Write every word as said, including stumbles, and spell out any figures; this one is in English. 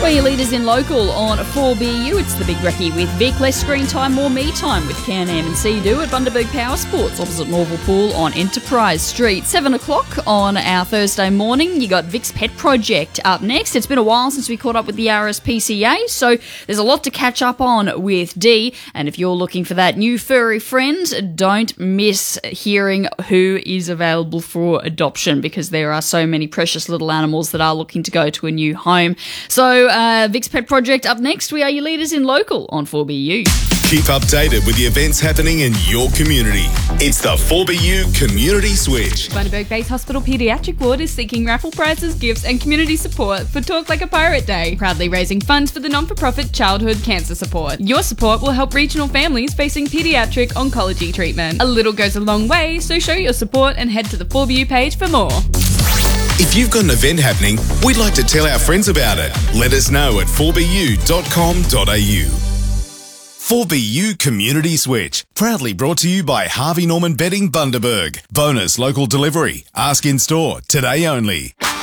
Well, your leaders in local on four B U. It's the Big Recce with Vic. Less screen time, more me time with Can-Am and Sea-Doo at Bundaberg Power Sports opposite Norval Pool on Enterprise Street. Seven o'clock on our Thursday morning. You got Vic's Pet Project up next. It's been a while since we caught up with the R S P C A, so there's a lot to catch up on with Dee. And if you're looking for that new furry friend, don't miss hearing who is available for adoption, because there are so many precious little animals that are looking to go to a new home. So uh, Vic's Pet Project up next. We are your leaders in local on four B U. Keep updated with the events happening in your community. It's the four B U Community Switch. Bundaberg Base Hospital Paediatric Ward is seeking raffle prizes, gifts and community support for Talk Like a Pirate Day, proudly raising funds for the non-for-profit Childhood Cancer Support. Your support will help regional families facing paediatric oncology treatment. A little goes a long way, so show your support and head to the four B U page for more. If you've got an event happening, we'd like to tell our friends about it. Let us know at four b u dot com dot a u. four B U Community Switch, proudly brought to you by Harvey Norman Bedding Bundaberg. Bonus local delivery. Ask in store, today only.